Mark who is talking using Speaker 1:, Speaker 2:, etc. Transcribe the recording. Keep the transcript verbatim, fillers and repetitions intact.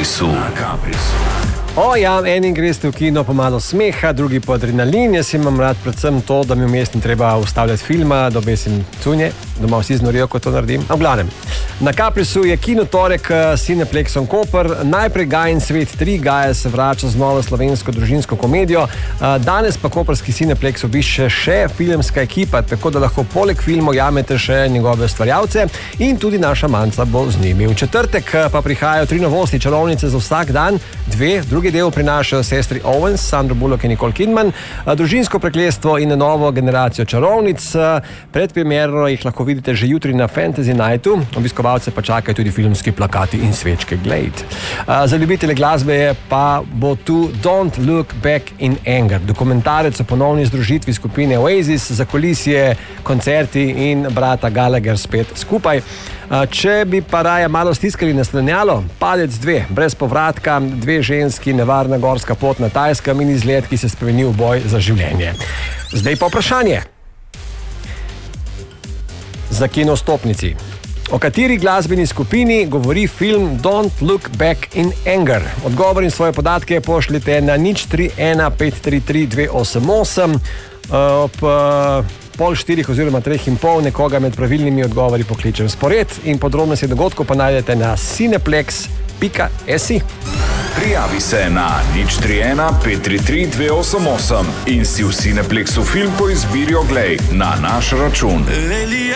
Speaker 1: Kaprisu. Na Kaprisu.
Speaker 2: O ja, eni greste v kino po malo smeha, drugi po adrenalin. Jaz imam rad predvsem to, da mi vmes ni treba ustavljati filma, da obesim cunje, da malo vsi znorijo, ko to naredim. A v glavnem, na Kaprisu je kinotorek s Cineplexom Koper. Najprej Gajin svet tri, Gaja se vrača z novo slovensko družinsko komedijo. Danes pa koprski Cineplex obišče še filmska ekipa, tako da lahko poleg filmov jamete še njegove ustvarjalce in tudi naša Manca bo z njimi. V četrtek pa prihajajo tri novosti, Čarovnice za vsak dan, dve, drugi del prinašajo sestri Owens, Sandra Bullock in Nicole Kidman, Družinsko prekletstvo in novo generacijo čarovnic. Predpremierno jih lahko vidite že jutri na Fantasy Nightu, obiskovalce pa čakajo tudi filmski plakati in svečke Glade. Za ljubitelje glasbe pa bo tu Don't Look Back in Anger, dokumentarec o ponovni združitvi skupine Oasis, zakulisje, koncerti in brata Gallagher spet skupaj. Če bi pa raje malo stiskali na stranjalo, Padec dve, brez povratka, dve ženski, nevarna gorska pot na Tajskem in izlet, ki se spremeni v boj za življenje. Zdaj pa vprašanje. Za kino vstopnici. O kateri glasbeni skupini govori film Don't Look Back in Anger? Odgovor in svoje podatke pošljite na nič tri ena pet tri tri dve osem osem. Ob pol štirih oziroma treh in pol nekoga med pravilnimi odgovori pokličem spored in podrobnosti dogodkov pa najdete na cineplex pika si.
Speaker 1: Prijavi se na nič tri ena pet tri tri dve osem osem in si v Cineplexu film po izbiri oglej na naš račun.